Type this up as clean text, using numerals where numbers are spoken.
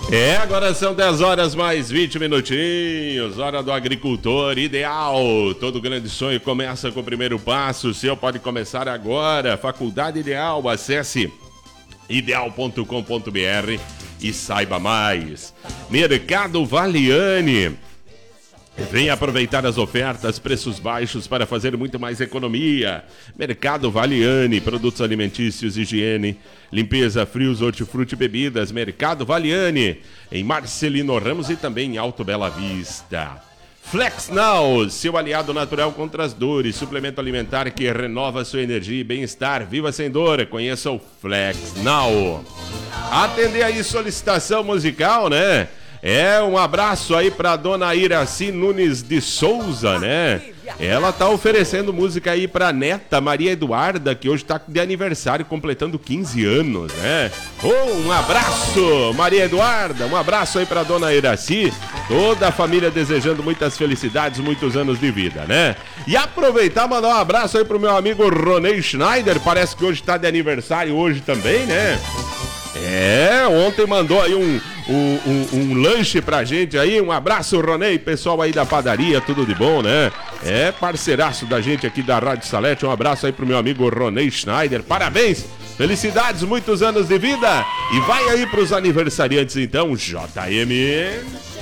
Agora são 10 horas mais 20 minutinhos, hora do agricultor ideal. Todo grande sonho começa com o primeiro passo, o seu pode começar agora. Faculdade Ideal, acesse ideal.com.br e saiba mais. Mercado Valiani. Venha aproveitar as ofertas, preços baixos para fazer muito mais economia. Mercado Valiani, produtos alimentícios, higiene, limpeza, frios, hortifruti e bebidas. Mercado Valiani, em Marcelino Ramos e também em Alto Bela Vista. Flex Now, seu aliado natural contra as dores, suplemento alimentar que renova sua energia e bem-estar. Viva sem dor, conheça o Flex Now. Atender aí solicitação musical, né? Um abraço aí pra dona Iraci Nunes de Souza, né? Ela tá oferecendo música aí pra neta Maria Eduarda, que hoje tá de aniversário, completando 15 anos, né? Um abraço, Maria Eduarda, um abraço aí pra dona Iraci, toda a família desejando muitas felicidades, muitos anos de vida, né? E aproveitar e mandar um abraço aí pro meu amigo Ronei Schneider, parece que hoje tá de aniversário hoje também, né? Ontem mandou aí um lanche pra gente aí. Um abraço, Ronei, pessoal aí da padaria, tudo de bom, né? Parceiraço da gente aqui da Rádio Salete. Um abraço aí pro meu amigo Ronei Schneider. Parabéns, felicidades, muitos anos de vida. E vai aí pros aniversariantes então, JM.